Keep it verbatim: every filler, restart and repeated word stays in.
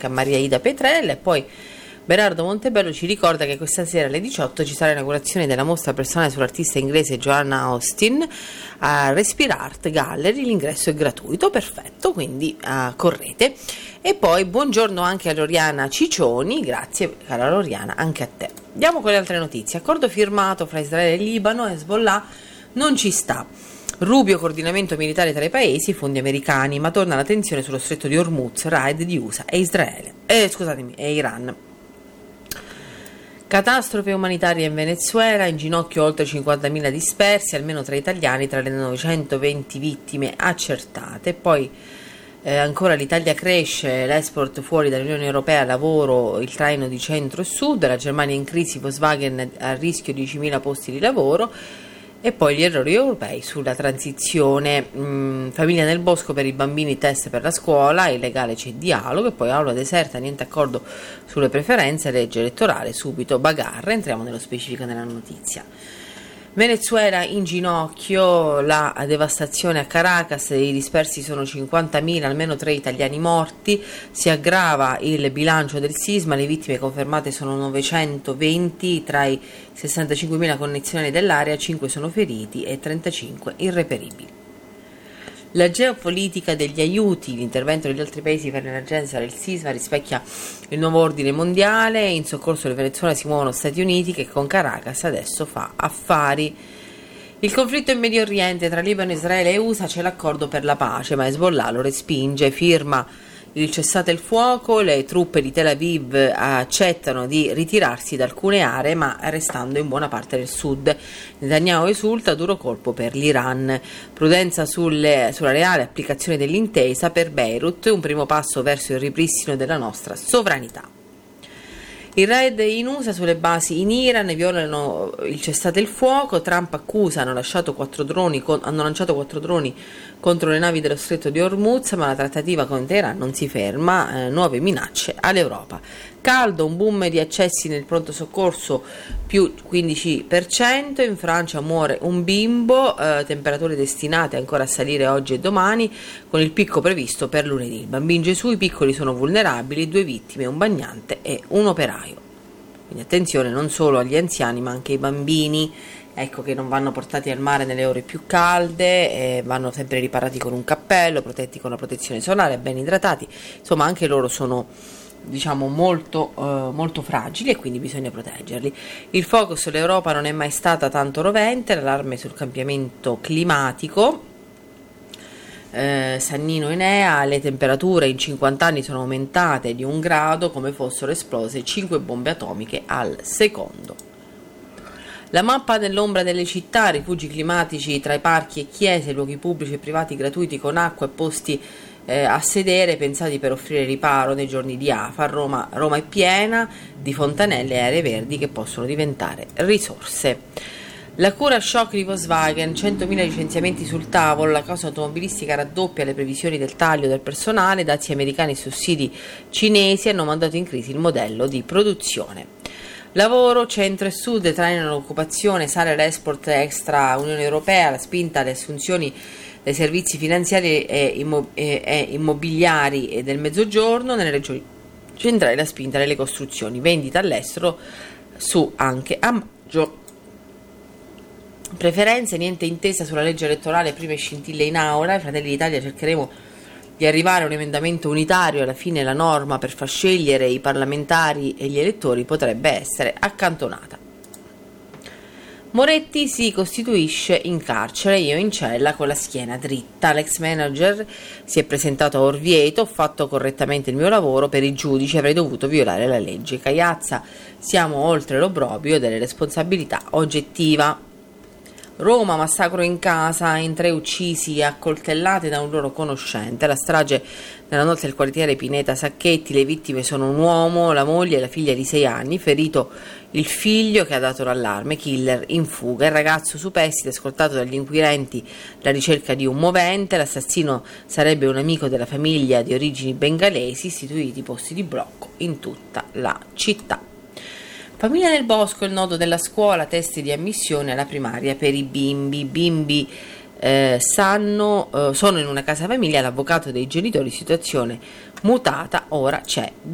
anche a Maria Ida Petrella. E poi Berardo Montebello ci ricorda che questa sera alle diciotto ci sarà l'inaugurazione della mostra personale sull'artista inglese Joanna Austin a Respire Art Gallery. L'ingresso è gratuito, perfetto, quindi uh, correte. E poi buongiorno anche a Loriana Ciccioni, grazie cara Loriana, anche a te. Andiamo con le altre notizie. Accordo firmato fra Israele e Libano, Hezbollah non ci sta. Rubio coordinamento militare tra i paesi, fondi americani, ma torna la tensione sullo stretto di Hormuz, raid di U S A e Israele. Eh, scusatemi, e Iran. Catastrofe umanitaria in Venezuela, in ginocchio oltre cinquantamila dispersi, almeno tre italiani tra le novecentoventi vittime accertate. Poi eh, ancora l'Italia cresce, l'export fuori dall'Unione Europea, lavoro, il traino di centro e sud, la Germania in crisi, Volkswagen a rischio diecimila posti di lavoro. E poi gli errori europei sulla transizione, mh, famiglia nel bosco per i bambini, test per la scuola, illegale c'è dialogo. E poi aula deserta, niente accordo sulle preferenze, legge elettorale, subito bagarre. Entriamo nello specifico nella notizia. Venezuela in ginocchio, la devastazione a Caracas, i dispersi sono cinquantamila, almeno tre italiani morti, si aggrava il bilancio del sisma, le vittime confermate sono novecentoventi, tra i sessantacinquemila connazionali dell'area, cinque sono feriti e trentacinque irreperibili. La geopolitica degli aiuti, l'intervento degli altri paesi per l'emergenza del sisma rispecchia il nuovo ordine mondiale. In soccorso del Venezuela si muovono Stati Uniti, che con Caracas adesso fa affari. Il conflitto in Medio Oriente tra Libano, Israele e U S A, c'è l'accordo per la pace, ma Hezbollah lo respinge, firma il cessate il fuoco, le truppe di Tel Aviv accettano di ritirarsi da alcune aree ma restando in buona parte del sud. Netanyahu esulta, duro colpo per l'Iran. Prudenza sulle, sulla reale applicazione dell'intesa per Beirut, un primo passo verso il ripristino della nostra sovranità. Il raid in U S A sulle basi in Iran, violano il cessate il fuoco, Trump accusa, hanno, lasciato quattro droni, hanno lanciato quattro droni contro le navi dello stretto di Hormuz, ma la trattativa con Teheran non si ferma, eh, nuove minacce all'Europa. Caldo, un boom di accessi nel pronto soccorso più quindici per cento, in Francia muore un bimbo, eh, temperature destinate ancora a salire oggi e domani, con il picco previsto per lunedì. Il bambino Gesù, i piccoli sono vulnerabili, due vittime, un bagnante e un operaio. Quindi attenzione non solo agli anziani ma anche ai bambini, ecco, che non vanno portati al mare nelle ore più calde, eh, vanno sempre riparati con un cappello, protetti con la protezione solare, ben idratati, insomma anche loro sono, diciamo, molto, eh, molto fragili e quindi bisogna proteggerli. Il focus dell'Europa non è mai stata tanto rovente, l'allarme sul cambiamento climatico. Eh, Sannino Enea, le temperature in cinquanta anni sono aumentate di un grado come fossero esplose cinque bombe atomiche al secondo. La mappa dell'ombra delle città, rifugi climatici tra i parchi e chiese, luoghi pubblici e privati gratuiti con acqua e posti eh, a sedere pensati per offrire riparo nei giorni di afa. Roma, Roma è piena di fontanelle e aree verdi che possono diventare risorse. La cura shock di Volkswagen, centomila licenziamenti sul tavolo, la causa automobilistica raddoppia le previsioni del taglio del personale, dazi americani e sussidi cinesi hanno mandato in crisi il modello di produzione. Lavoro, centro e sud trainano l'occupazione, sale l'export extra Unione Europea, la spinta alle assunzioni dei servizi finanziari e, immo- e, e immobiliari del Mezzogiorno, nelle regioni centrali la spinta nelle costruzioni, vendita all'estero su anche a maggio. Preferenze, niente intesa sulla legge elettorale, prime scintille in aula, i Fratelli d'Italia cercheremo di arrivare a un emendamento unitario, alla fine la norma per far scegliere i parlamentari e gli elettori potrebbe essere accantonata. Moretti si costituisce in carcere, io in cella con la schiena dritta. L'ex manager si è presentato a Orvieto, ho fatto correttamente il mio lavoro, per i giudici avrei dovuto violare la legge. Cagliazza, siamo oltre l'obbrobrio delle responsabilità oggettiva. Roma, massacro in casa, in tre uccisi a coltellate da un loro conoscente. La strage nella notte del quartiere Pineta Sacchetti, le vittime sono un uomo, la moglie e la figlia di sei anni, ferito il figlio che ha dato l'allarme, killer in fuga. Il ragazzo superstite, scortato dagli inquirenti la ricerca di un movente, l'assassino sarebbe un amico della famiglia di origini bengalesi, istituiti posti di blocco in tutta la città. Famiglia nel bosco, il nodo della scuola, test di ammissione alla primaria per i bimbi. I bimbi eh, sanno, eh, sono in una casa famiglia, l'avvocato dei genitori, situazione mutata, ora c'è